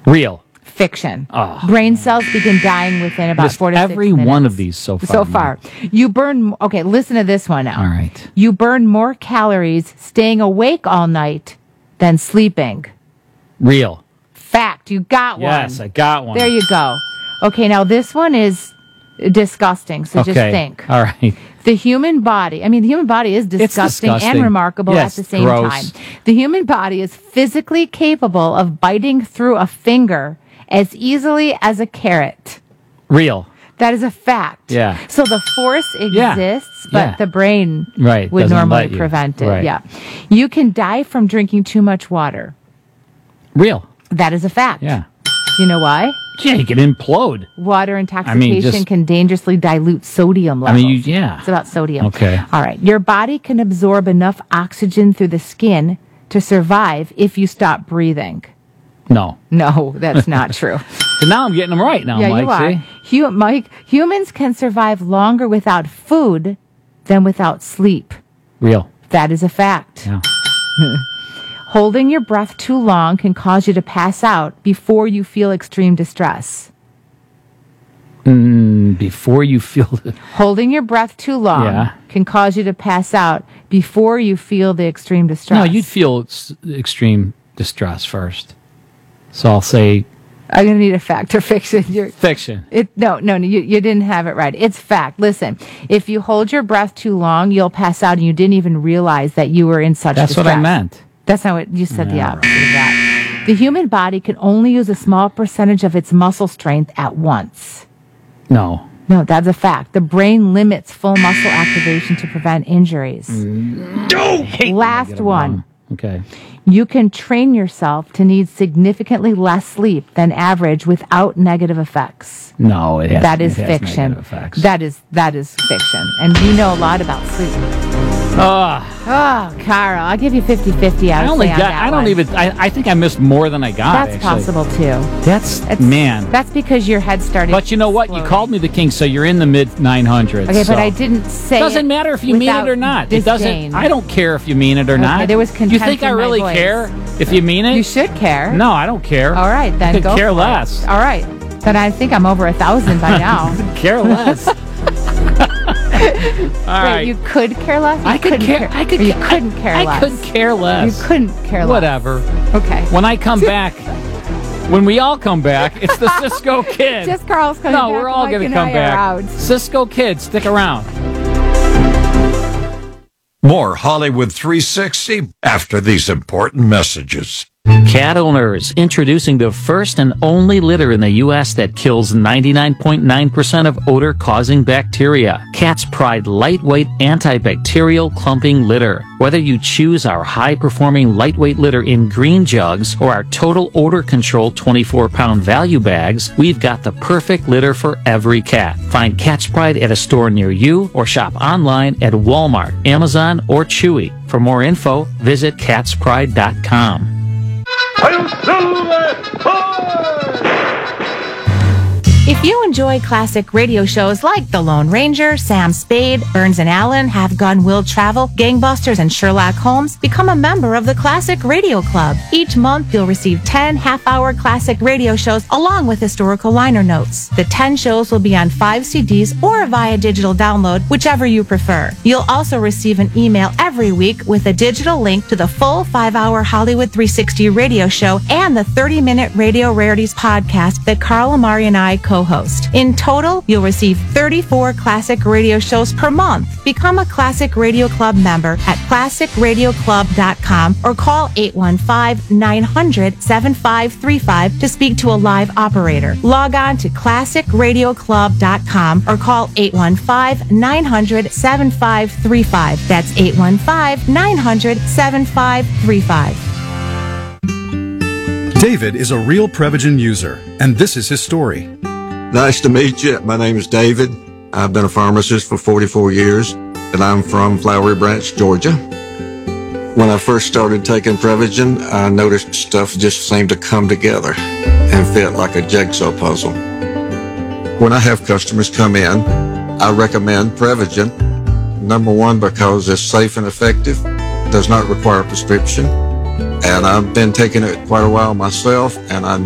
Real. Fiction. Oh. Brain cells begin dying within about 4 to 6 every minutes. one of these so far. You burn... Okay, listen to this one now. All right. You burn more calories staying awake all night than sleeping. Real. Fact. You got one. Yes, I got one. There you go. Okay, now this one is disgusting, so just think. All right. The human body is disgusting and remarkable at the same time. The human body is physically capable of biting through a finger as easily as a carrot. Real. That is a fact. Yeah. So the force exists, but the brain would normally prevent it. Right. Yeah. You can die from drinking too much water. Real. That is a fact. Yeah. You know why? Yeah, you can implode. Water intoxication can dangerously dilute sodium levels. It's about sodium. Okay. All right. Your body can absorb enough oxygen through the skin to survive if you stop breathing. No. No, that's not true. So now I'm getting them right now, yeah, Mike. You are. Mike, humans can survive longer without food than without sleep. Real. That is a fact. Yeah. Holding your breath too long can cause you to pass out before you feel extreme distress. Before you feel it. Holding your breath too long can cause you to pass out before you feel the extreme distress. No, you'd feel extreme distress first. So I'll say... I'm going to need a fact or fiction. Fiction. No, you didn't have it right. It's fact. Listen, if you hold your breath too long, you'll pass out and you didn't even realize that you were in such distress. That's what I meant. That's not what you said. The opposite of that. The human body can only use a small percentage of its muscle strength at once. No, that's a fact. The brain limits full muscle activation to prevent injuries. Last one. Okay. You can train yourself to need significantly less sleep than average without negative effects. No, that is fiction. That is fiction. And you know a lot about sleep. Carl, I'll give you 50-50 out of I think I missed more than I got. That's possible too. That's because your head started. But you know what? You called me the king, so you're in the mid 900s. Okay, but I didn't say it. Doesn't matter if you mean it or not. It doesn't. I don't care if you mean it or not. There was contempt. You think I really care if you mean it? You should care. No, I don't care. All right, then I could care less. All right, then I think I'm over 1,000 by now. Care less. All right. You could care less? I could care. You couldn't care less. I could care less. You couldn't care less. Whatever. Okay. When I come back, when we all come back, it's the Cisco Kid. Just Carl's coming back. No, we're all going to come back. Cisco Kid, stick around. More Hollywood 360 after these important messages. Cat owners, introducing the first and only litter in the U.S. that kills 99.9% of odor-causing bacteria. Cat's Pride lightweight antibacterial clumping litter. Whether you choose our high-performing lightweight litter in green jugs or our total odor control 24-pound value bags, we've got the perfect litter for every cat. Find Cat's Pride at a store near you or shop online at Walmart, Amazon, or Chewy. For more info, visit catspride.com. If you enjoy classic radio shows like The Lone Ranger, Sam Spade, Burns and Allen, Have Gun Will Travel, Gangbusters, and Sherlock Holmes, become a member of the Classic Radio Club. Each month, you'll receive 10 half-hour classic radio shows along with historical liner notes. The 10 shows will be on 5 CDs or via digital download, whichever you prefer. You'll also receive an email every week with a digital link to the full 5-hour Hollywood 360 radio show and the 30-minute Radio Rarities podcast that Carl Amari and I co-host. In total, you'll receive 34 classic radio shows per month. Become a Classic Radio Club member at classicradioclub.com or call 815-900-7535 to speak to a live operator. Log on to classicradioclub.com or call 815-900-7535. That's 815-900-7535. David is a real Prevagen user, and this is his story. Nice to meet you. My name is David. I've been a pharmacist for 44 years, and I'm from Flowery Branch, Georgia. When I first started taking Prevagen, I noticed stuff just seemed to come together and fit like a jigsaw puzzle. When I have customers come in, I recommend Prevagen. Number one, because it's safe and effective, does not require a prescription, and I've been taking it quite a while myself, and I